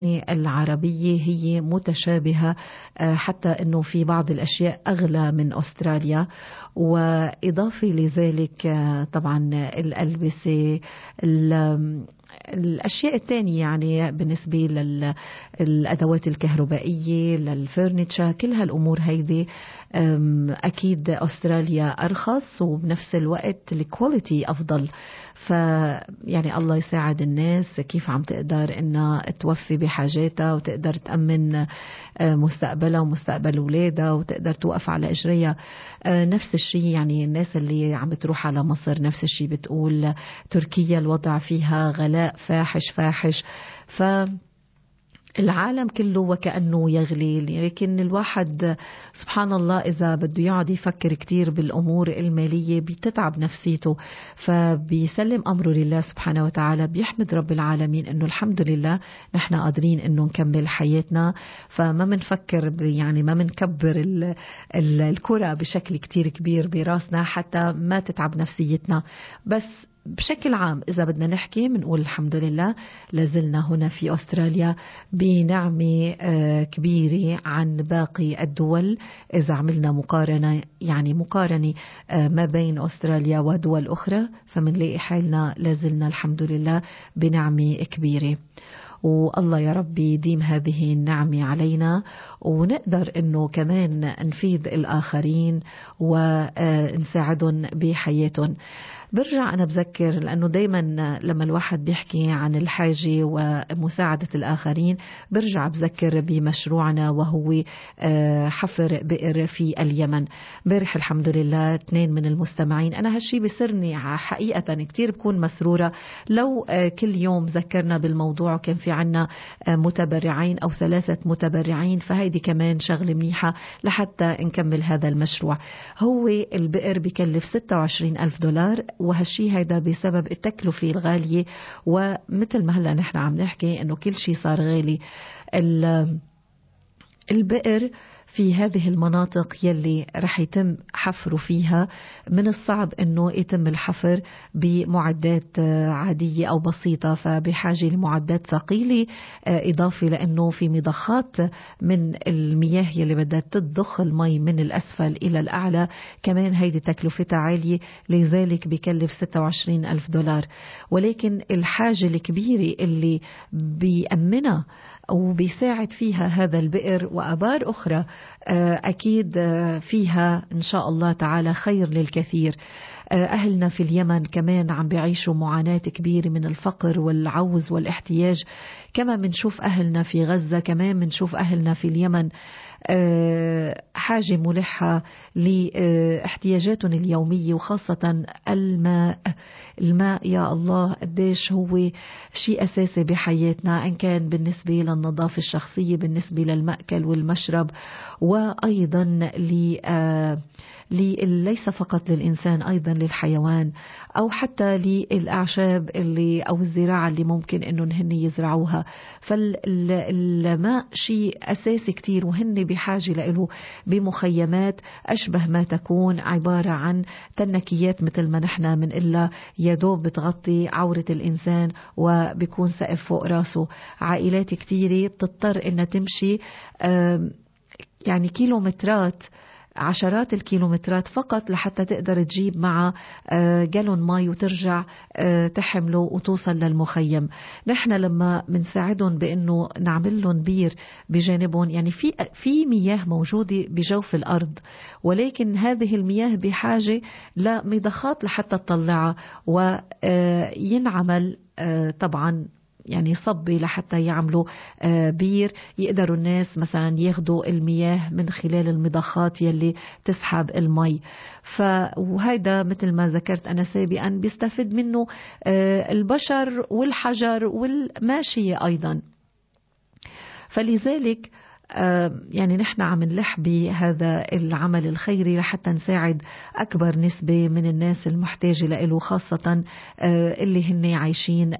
العربية هي متشابهة، حتى أنه في بعض الأشياء أغلى من أستراليا. وإضافة لذلك طبعا الألبسة، الأشياء الثانية يعني بالنسبة للأدوات الكهربائية، للفرنتشر، كل هالأمور هيدي أكيد أستراليا أرخص، وبنفس الوقت الكواليتي أفضل. فيعني الله يساعد الناس كيف عم تقدر إنها توفي بحاجاتها وتقدر تأمن مستقبلها ومستقبل أولادها وتقدر توقف على إجريها. نفس الشيء يعني الناس اللي عم تروح على مصر نفس الشيء بتقول تركيا الوضع فيها غلاء فاحش فاحش. العالم كله وكأنه يغلي، لكن الواحد سبحان الله إذا بده يقعد يفكر كتير بالأمور المالية بتتعب نفسيته، فبيسلم أمره لله سبحانه وتعالى، بيحمد رب العالمين إنه الحمد لله نحن قادرين إنه نكمل حياتنا. فما منفكر يعني ما منكبر الكرة بشكل كتير كبير براسنا حتى ما تتعب نفسيتنا. بس بشكل عام إذا بدنا نحكي منقول الحمد لله لازلنا هنا في أستراليا بنعمة كبيرة عن باقي الدول. إذا عملنا مقارنة يعني مقارنة ما بين أستراليا ودول أخرى فمنلاقي حالنا لازلنا الحمد لله بنعمة كبيرة. والله يا رب يديم هذه النعمة علينا ونقدر انه كمان نفيد الآخرين ونساعدهم بحياتهم. برجع أنا بذكر لأنه دايما لما الواحد بيحكي عن الحاجة ومساعدة الآخرين برجع بذكر بمشروعنا وهو حفر بئر في اليمن. بارح الحمد لله 2 من المستمعين، أنا هالشي بسرني حقيقة كتير بكون مسرورة لو كل يوم ذكرنا بالموضوع وكان في عنا متبرعين أو 3 متبرعين، فهيدي كمان شغلة منيحة لحتى نكمل هذا المشروع. هو البئر بكلف $26,000 وهالشي هيدا بسبب التكلفة الغالية، ومثل ما هلا نحن عم نحكي انه كل شيء صار غالي. البئر في هذه المناطق يلي رح يتم حفره فيها من الصعب انه يتم الحفر بمعدات عادية او بسيطة، فبحاجة لمعدات ثقيلة، اضافة لانه في مضخات من المياه يلي بدها تضخ المي من الاسفل الى الاعلى، كمان هيدي تكلفتها عالية، لذلك بكلف $26,000. ولكن الحاجة الكبيرة اللي بيأمنها وبيساعد فيها هذا البئر وآبار أخرى أكيد فيها إن شاء الله تعالى خير للكثير. أهلنا في اليمن كمان عم بيعيشوا معاناة كبيرة من الفقر والعوز والاحتياج، كما منشوف أهلنا في غزة، كمان منشوف أهلنا في اليمن حاجة ملحة لاحتياجاتهم اليومية، وخاصة الماء. الماء يا الله قديش هو شيء أساسي بحياتنا، إن كان بالنسبة للنظافة الشخصية، بالنسبة للمأكل والمشرب، وأيضا ليس فقط للإنسان، أيضا للحيوان أو حتى للأعشاب اللي أو الزراعة اللي ممكن إنه هن يزرعوها. فالماء شيء أساسي كتير، وهن بحاجة له بمخيمات أشبه ما تكون عبارة عن تنكيات مثل ما نحن من إلا يدوب بتغطي عورة الإنسان وبيكون سقف فوق راسه. عائلات كتيرة بتضطر إنها تمشي يعني كيلومترات، عشرات الكيلومترات فقط لحتى تقدر تجيب مع جالون مي وترجع تحمله وتوصل للمخيم. نحن لما منساعدهم بأنه نعمل لهم بير بجانبهم، يعني في مياه موجودة بجوف الأرض، ولكن هذه المياه بحاجة لمضخات لحتى تطلعها وينعمل طبعا يعني صبي لحتى يعملوا بير يقدروا الناس مثلا ياخدوا المياه من خلال المضخات يلي تسحب المي. وهذا مثل ما ذكرت أنا سابقا بيستفيد منه البشر والحجر والماشية أيضا. فلذلك يعني نحن عم نلح بهذا العمل الخيري لحتى نساعد أكبر نسبة من الناس المحتاجة له، خاصة اللي هن عايشين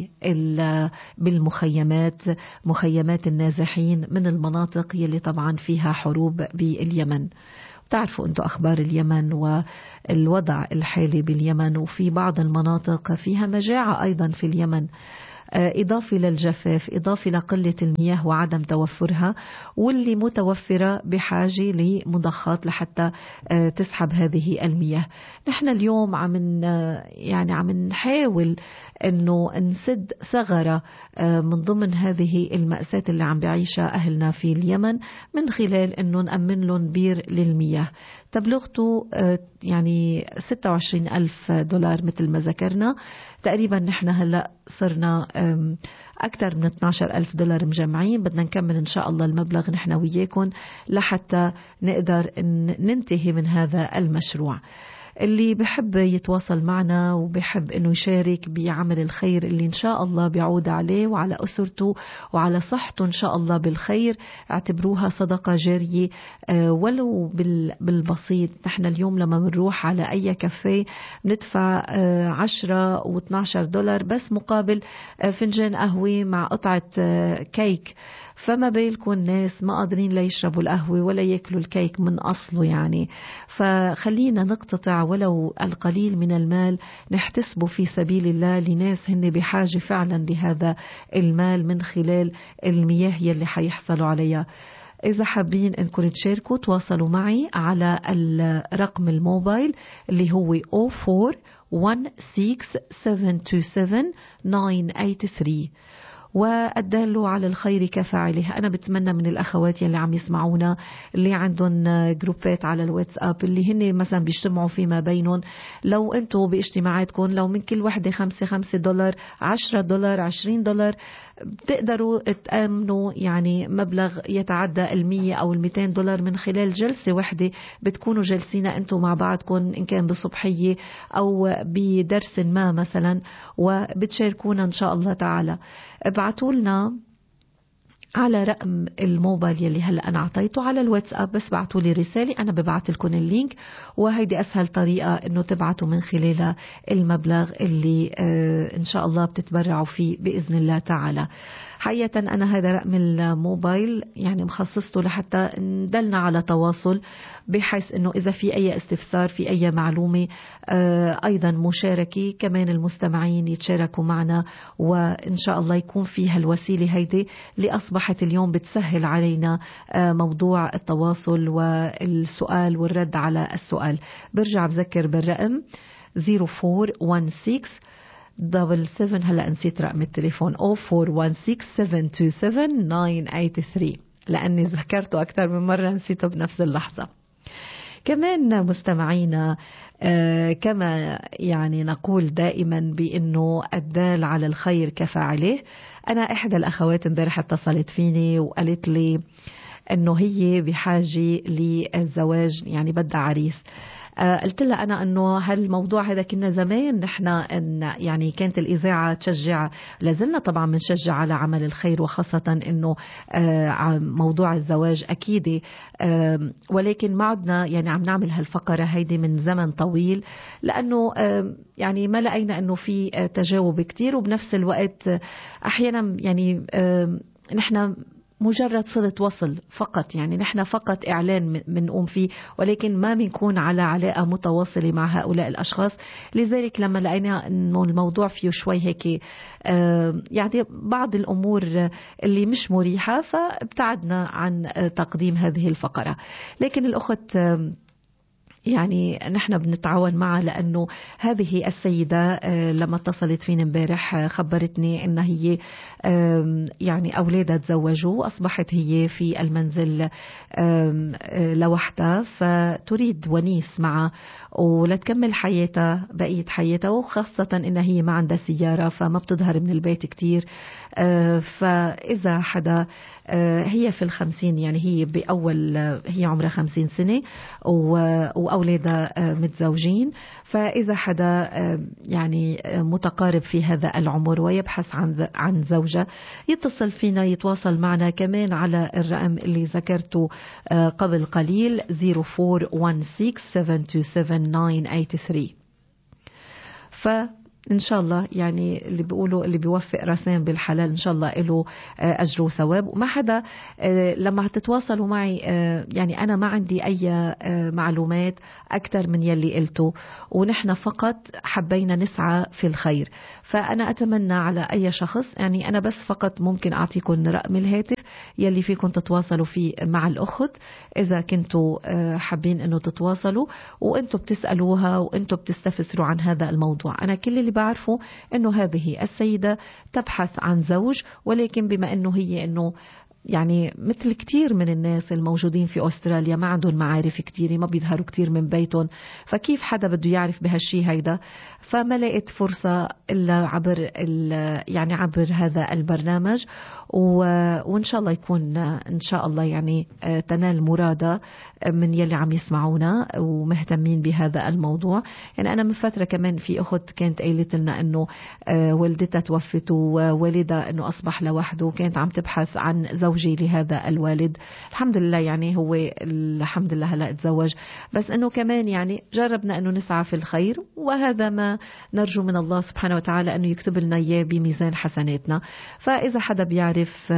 بالمخيمات، مخيمات النازحين من المناطق يلي طبعا فيها حروب باليمن. تعرفوا أنتم أخبار اليمن والوضع الحالي باليمن، وفي بعض المناطق فيها مجاعة أيضا في اليمن. إضافة للجفاف، إضافة لقلة المياه وعدم توفرها، واللي متوفرة بحاجة لمضخات لحتى تسحب هذه المياه. نحن اليوم عم نحاول أنه نسد ثغرة من ضمن هذه المأساة اللي عم بعيشها أهلنا في اليمن، من خلال أنه نأمن لهم بير للمياه تبلغته يعني $26,000 مثل ما ذكرنا. تقريبا نحن هلأ صرنا أكثر من $12,000 مجمعين، بدنا نكمل إن شاء الله المبلغ نحن وياكم لحتى نقدر ننتهي من هذا المشروع. اللي بحب يتواصل معنا وبحب انه يشارك بعمل الخير اللي ان شاء الله بيعود عليه وعلى اسرته وعلى صحته ان شاء الله بالخير، اعتبروها صدقة جارية ولو بالبسيط. نحن اليوم لما بنروح على اي كافيه بندفع $10 و$12 بس مقابل فنجان قهوة مع قطعة كيك، فما بالكم الناس ما قادرين لا يشربوا القهوة ولا يأكلوا الكيك من أصله يعني. فخلينا نقتطع ولو القليل من المال نحتسبه في سبيل الله لناس هن بحاجة فعلا لهذا المال من خلال المياه يلي حيحصلوا عليها. إذا حابين أنكم تشاركوا تواصلوا معي على الرقم الموبايل اللي هو 0416-727-983. والدال على الخير كفاعله. أنا بتمنى من الأخوات يلي عم يسمعونا اللي عندهم جروبات على الواتساب اللي هن مثلا بيجتمعوا فيما بينهم، لو أنتوا باجتماعاتكم لو من كل وحدة $5 $10 $20 بتقدروا تأمنوا يعني مبلغ يتعدى $100 أو $200 من خلال جلسة وحدة بتكونوا جلسين أنتوا مع بعضكم، إن كان بصبحية أو بدرس ما مثلا، وبتشاركونا إن شاء الله تعالى. ابعتوا لنا على رقم الموبايل يلي هلا انا اعطيته على الواتساب، بس بعتوا لي رساله انا ببعت لكم اللينك، وهيدي اسهل طريقه انه تبعتوا من خلالها المبلغ اللي ان شاء الله بتتبرعوا فيه باذن الله تعالى. حقيقة أنا هذا رقم الموبايل يعني مخصصته لحتى ندلنا على تواصل، بحيث أنه إذا في أي استفسار في أي معلومة أيضا مشاركة كمان المستمعين يتشاركوا معنا، وإن شاء الله يكون فيها الوسيلة هيدي اللي أصبحت اليوم بتسهل علينا موضوع التواصل والسؤال والرد على السؤال. برجع بذكر بالرقم 0416 77 هلا نسيت رقم التليفون 0416-727-983 لأني ذكرته أكثر من مرة نسيته بنفس اللحظة. كمان مستمعينا كما يعني نقول دائما بأنه الدال على الخير كفاعله. أنا إحدى الأخوات امبارح اتصلت فيني وقالت لي أنه هي بحاجة للزواج، يعني بدها عريس. قلت لها أنا أنه هالموضوع هذا كنا زمان نحن يعني كانت الإذاعة تشجع، لازلنا طبعا بنشجع على عمل الخير، وخاصة أنه موضوع الزواج أكيد، ولكن ما عدنا يعني عم نعمل هالفقرة هيدي من زمن طويل، لأنه يعني ما لقينا أنه في تجاوب كتير، وبنفس الوقت أحيانا يعني نحن مجرد صلة وصل فقط، يعني نحن فقط إعلان منقوم فيه، ولكن ما بنكون على علاقة متواصلة مع هؤلاء الأشخاص. لذلك لما لقينا أنه الموضوع فيه شوي هيك يعني بعض الأمور اللي مش مريحة، فابتعدنا عن تقديم هذه الفقرة. لكن الأخت يعني نحن بنتعاون معها، لأنه هذه السيدة لما اتصلت فيني امبارح خبرتني أن هي يعني أولادها تزوجوا، أصبحت هي في المنزل لوحدها، فتريد ونيس معها ولتكمل حياتها بقية حياتها، وخاصة أن هي ما عندها سيارة فما بتظهر من البيت كتير. فإذا حدا هي في 50 يعني هي هي عمرها 50 سنة وأولادها متزوجين، فإذا حدا يعني متقارب في هذا العمر ويبحث عن زوجة يتصل فينا، يتواصل معنا كمان على الرقم اللي ذكرته قبل قليل 0416-727-983. إن شاء الله يعني اللي بيقولوا اللي بيوفق راسين بالحلال إن شاء الله له أجر وثواب. وما حدا لما تتواصلوا معي يعني أنا ما عندي أي معلومات أكثر من يلي قلته، ونحن فقط حبينا نسعى في الخير. فأنا أتمنى على أي شخص، يعني أنا بس فقط ممكن أعطيكم رقم الهاتف يلي فيكم تتواصلوا فيه مع الأخت إذا كنتوا حابين أنه تتواصلوا وأنتوا بتسألوها وأنتوا بتستفسروا عن هذا الموضوع. أنا كل اللي بعرفه أنه هذه السيدة تبحث عن زوج، ولكن بما أنه هي أنه يعني مثل كتير من الناس الموجودين في أستراليا ما عندهم معارف كتير، ما بيظهروا كتير من بيتهم، فكيف حدا بده يعرف بهالشي هيدا؟ فما لقيت فرصة إلا يعني عبر هذا البرنامج، وإن شاء الله يكون إن شاء الله يعني تنال مرادة من يلي عم يسمعونا ومهتمين بهذا الموضوع. يعني أنا من فترة كمان في أخت كانت قايلت لنا إنه والدتها توفت ووالدها إنه أصبح لوحده، كانت عم تبحث عن زوجي لهذا الوالد. الحمد لله يعني هو الحمد لله هلا تزوج، بس إنه كمان يعني جربنا إنه نسعى في الخير، وهذا ما نرجو من الله سبحانه وتعالى أنه يكتب لنا إياه بميزان حسناتنا. فإذا حدا بيعرف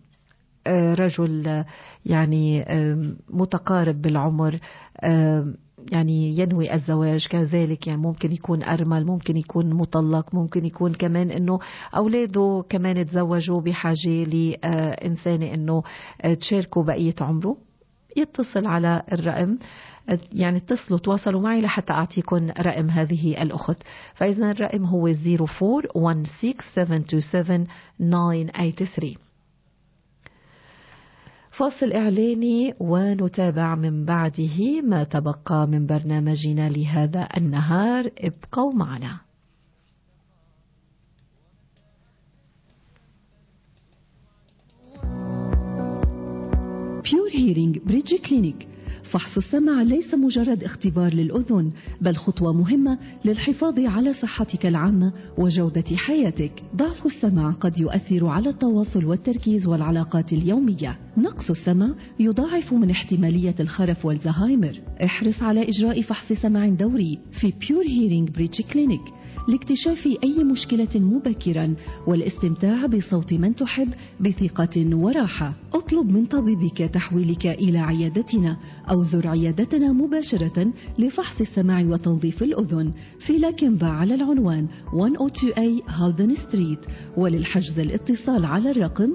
رجل يعني متقارب بالعمر يعني ينوي الزواج كذلك، يعني ممكن يكون أرمل، ممكن يكون مطلق، ممكن يكون كمان إنه أولاده كمان تزوجوا بحاجة لإنسانة إنه تشاركوا بقية عمره، يتصل على الرقم. يعني اتصلوا تواصلوا معي لحتى أعطيكم رقم هذه الأخت. فإذا الرقم هو 0416727983. فاصل إعلاني ونتابع من بعده ما تبقى من برنامجنا لهذا النهار. ابقوا معنا. Pure Hearing Bridge Clinic. فحص السمع ليس مجرد اختبار للأذن، بل خطوة مهمة للحفاظ على صحتك العامة وجودة حياتك. ضعف السمع قد يؤثر على التواصل والتركيز والعلاقات اليومية. نقص السمع يضاعف من احتمالية الخرف والزهايمر. احرص على إجراء فحص سمع دوري في Pure Hearing Bridge Clinic لاكتشاف أي مشكلة مبكرا والاستمتاع بصوت من تحب بثقة وراحة. اطلب من طبيبك تحويلك إلى عيادتنا أو زر عيادتنا مباشرة لفحص السمع وتنظيف الأذن في لاكمبا على العنوان 102A هالدن ستريت. وللحجز الاتصال على الرقم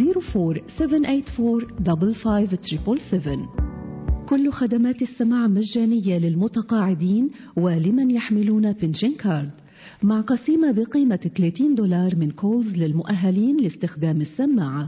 04784557777. كل خدمات السماع مجانية للمتقاعدين ولمن يحملون بنشن كارد، مع قسيمة بقيمة $30 من كولز للمؤهلين لاستخدام السماعة.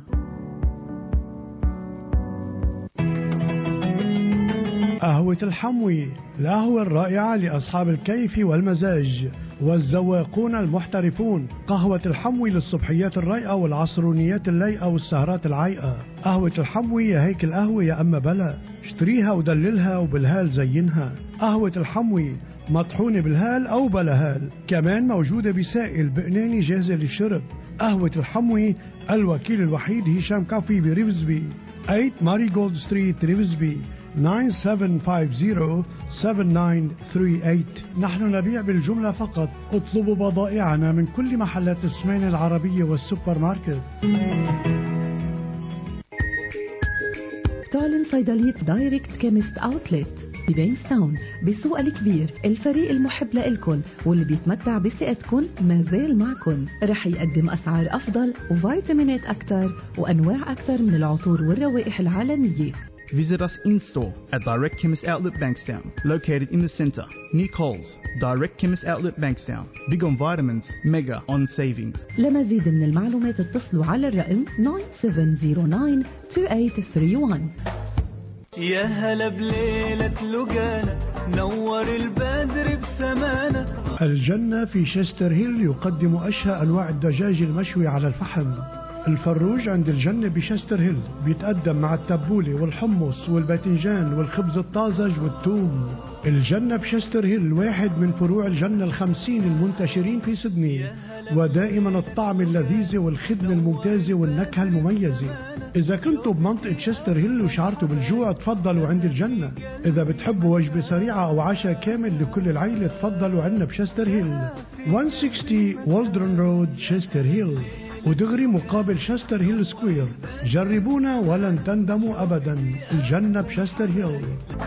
قهوة الحموي، القهوة الرائعة لأصحاب الكيف والمزاج والذواقون المحترفون. قهوة الحموي للصبحيات الرايقة والعصرونيات اللايقة والسهرات العايقة. قهوة الحموي يا هيك القهوة يا أما بلا، اشتريها ودللها وبالهال زينها. قهوة الحموي مطحونة بالهال أو بلا هال، كمان موجودة بسائل بقناني جاهزة للشرب. قهوة الحموي الوكيل الوحيد هشام كافي بريفزبي، 8 ماري جولد ستريت ريفزبي، 97507938. نحن نبيع بالجملة فقط. اطلبوا بضائعنا من كل محلات السمين العربية والسوبر ماركت. تعلن صيدلية دايركت كيمست أوتلت ببينستاون بسوق الكبير. الفريق المحب لإلكن واللي بيتمتع بثقتكن ما زال معكن. رح يقدم أسعار أفضل وفيتامينات أكثر وأنواع أكثر من العطور والروائح العالمية. Visit us in-store at Direct Chemist Outlet Bankstown, located in the centre, near Coles. Direct Chemist Outlet Bankstown. Big on vitamins, mega on savings. لمزيد من المعلومات اتصلوا على الرقم 97092831. يا هلا بليلة لقانا نور البدر بسمانا. الجنة في شستر هيل يقدم أشهى أنواع الدجاج المشوي على الفحم. الفروج عند الجنة بشستر هيل بيتقدم مع التبولة والحمص والباذنجان والخبز الطازج والثوم. الجنة بشستر هيل واحد من فروع الجنة 50 المنتشرين في سيدني. ودائما الطعم اللذيذ والخدمة الممتازة والنكهة المميزة. إذا كنتوا بمنطقة شستر هيل وشعرتوا بالجوع تفضلوا عند الجنة. إذا بتحبوا وجبة سريعة أو عشاء كامل لكل العيلة تفضلوا عنا بشستر هيل، 160 والدرن رود شستر هيل، ودغري مقابل شستر هيل سكوير. جربونا ولن تندموا أبدا. الجنة بشستر هيل.